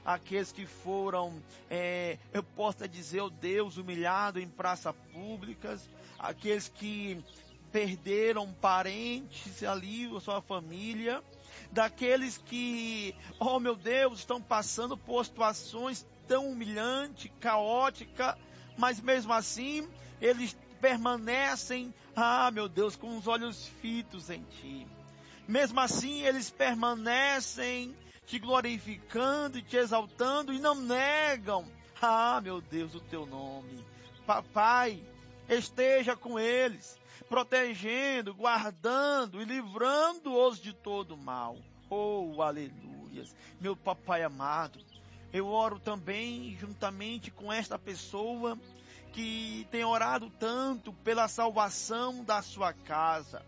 aqueles que foram, eu posso dizer, ó Deus, humilhados em praças públicas, aqueles que perderam parentes ali, a sua família, daqueles que, oh meu Deus, estão passando por situações tão humilhantes, caóticas, mas mesmo assim, eles permanecem, meu Deus, com os olhos fitos em Ti. Mesmo assim, eles permanecem te glorificando e te exaltando e não negam, meu Deus, o Teu nome. Papai, esteja com eles, protegendo, guardando e livrando-os de todo mal. Oh, aleluias. Meu papai amado, eu oro também juntamente com esta pessoa que tem orado tanto pela salvação da sua casa,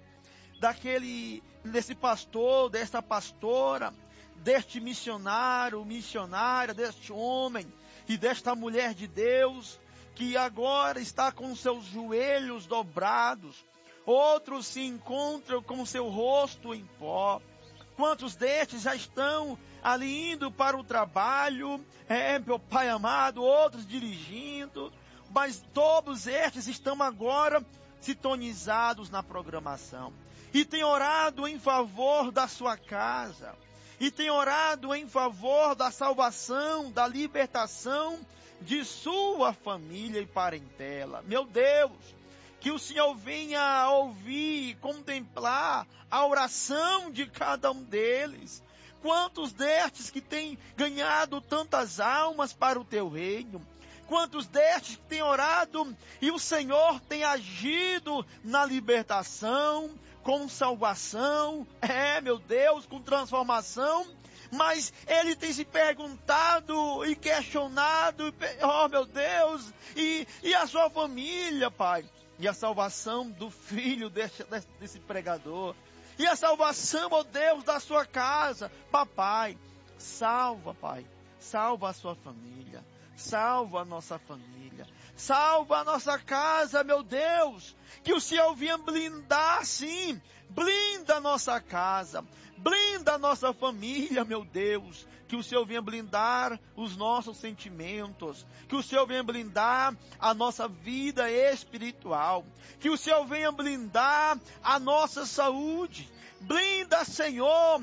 desse pastor, desta pastora, deste missionário, missionária, deste homem e desta mulher de Deus, que agora está com seus joelhos dobrados, outros se encontram com seu rosto em pó. Quantos destes já estão ali indo para o trabalho, meu Pai amado, outros dirigindo, mas todos estes estão agora sintonizados na programação. E tem orado em favor da sua casa. E tem orado em favor da salvação, da libertação de sua família e parentela. Meu Deus, que o Senhor venha ouvir e contemplar a oração de cada um deles. Quantos destes que têm ganhado tantas almas para o teu reino? Quantos destes que têm orado e o Senhor tem agido na libertação, com salvação, meu Deus, com transformação, mas ele tem se perguntado e questionado, oh meu Deus, e a sua família, Pai, e a salvação do filho desse pregador, e a salvação, oh Deus, da sua casa. Papai, salva, Pai, salva a sua família, salva a nossa família, salva a nossa casa, meu Deus, que o Senhor venha blindar, sim, blinda a nossa casa, blinda a nossa família, meu Deus, que o Senhor venha blindar os nossos sentimentos, que o Senhor venha blindar a nossa vida espiritual, que o Senhor venha blindar a nossa saúde. Blinda, Senhor,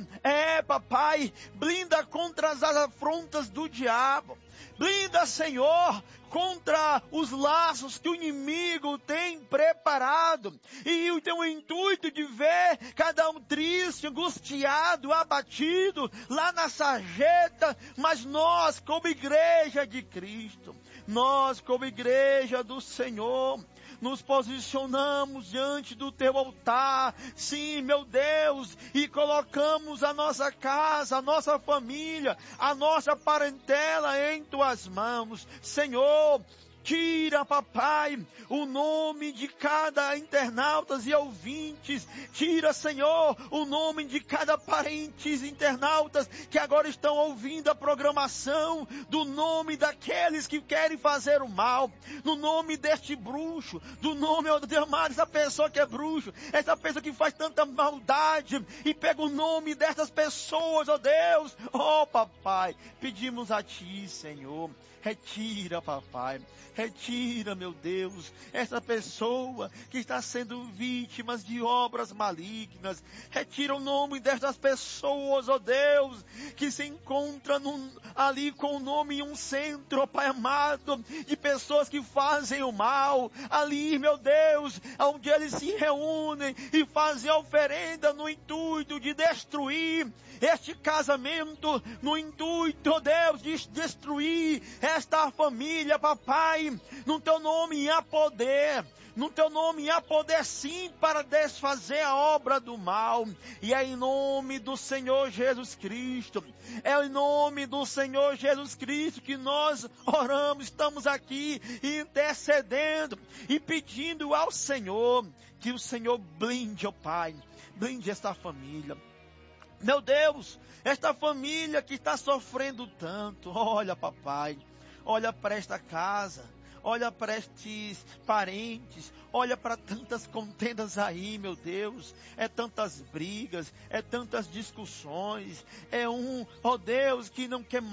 papai, blinda contra as afrontas do diabo. Blinda, Senhor, contra os laços que o inimigo tem preparado. E tem o intuito de ver cada um triste, angustiado, abatido, lá na sarjeta. Mas nós, como igreja de Cristo, nós, como igreja do Senhor, nos posicionamos diante do teu altar, sim, meu Deus, e colocamos a nossa casa, a nossa família, a nossa parentela em tuas mãos. Senhor, tira, papai, o nome de cada internauta e ouvintes. Tira, Senhor, o nome de cada parentes internautas que agora estão ouvindo a programação, do nome daqueles que querem fazer o mal, no nome deste bruxo, do nome, ó Deus amado, essa pessoa que é bruxo, essa pessoa que faz tanta maldade, e pega o nome dessas pessoas, ó Deus, ó papai, pedimos a Ti, Senhor, retira, papai, retira, meu Deus, essa pessoa que está sendo vítima de obras malignas. Retira o nome destas pessoas, ó Deus, que se encontra ali com o nome em um centro, ó Pai amado, de pessoas que fazem o mal. Ali, meu Deus, onde eles se reúnem e fazem oferenda no intuito de destruir este casamento, no intuito, ó Deus, de destruir esta família, papai. No teu nome há poder, no teu nome há poder sim para desfazer a obra do mal. E é em nome do Senhor Jesus Cristo, é em nome do Senhor Jesus Cristo que nós oramos, estamos aqui intercedendo e pedindo ao Senhor que o Senhor blinde, ó Pai, blinde esta família. Meu Deus, esta família que está sofrendo tanto, olha, papai, olha para esta casa, olha para estes parentes, olha para tantas contendas aí, meu Deus, é tantas brigas, é tantas discussões, ó Deus, que não quer